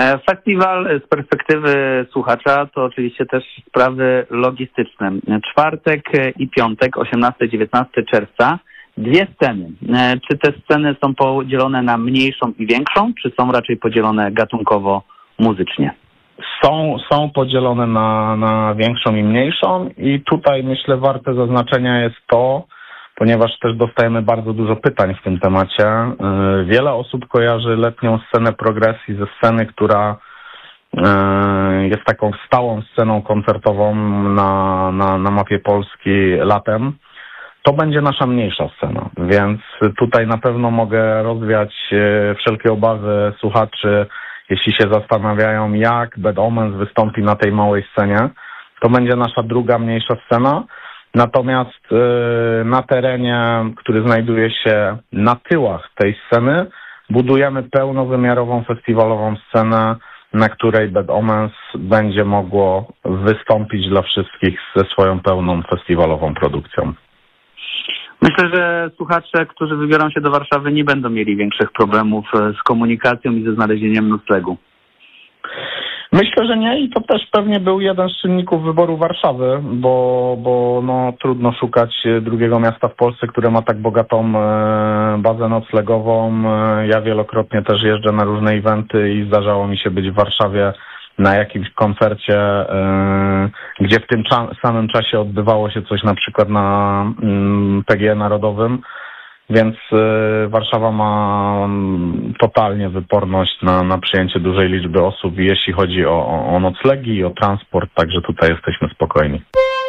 Festiwal z perspektywy słuchacza to oczywiście też sprawy logistyczne. Czwartek i piątek, 18-19 czerwca, dwie sceny. Czy te sceny są podzielone na mniejszą i większą, czy są raczej podzielone gatunkowo muzycznie? Są podzielone na większą i mniejszą i tutaj myślę warte zaznaczenia jest to, ponieważ też dostajemy bardzo dużo pytań w tym temacie. Wiele osób kojarzy letnią scenę progresji ze sceny, która jest taką stałą sceną koncertową na mapie Polski latem. To będzie nasza mniejsza scena, więc tutaj na pewno mogę rozwiać wszelkie obawy słuchaczy, jeśli się zastanawiają, jak Bad Omens wystąpi na tej małej scenie. To będzie nasza druga mniejsza scena. Natomiast na terenie, który znajduje się na tyłach tej sceny, budujemy pełnowymiarową festiwalową scenę, na której Bad Omens będzie mogło wystąpić dla wszystkich ze swoją pełną festiwalową produkcją. Myślę, że słuchacze, którzy wybiorą się do Warszawy, nie będą mieli większych problemów z komunikacją i ze znalezieniem noclegu. Myślę, że nie i to też pewnie był jeden z czynników wyboru Warszawy, bo no, trudno szukać drugiego miasta w Polsce, które ma tak bogatą bazę noclegową. Ja wielokrotnie też jeżdżę na różne eventy i zdarzało mi się być w Warszawie na jakimś koncercie, gdzie w tym samym czasie odbywało się coś na przykład na PGE Narodowym. Więc Warszawa ma totalnie wyporność na przyjęcie dużej liczby osób, jeśli chodzi o noclegi i o transport, także tutaj jesteśmy spokojni.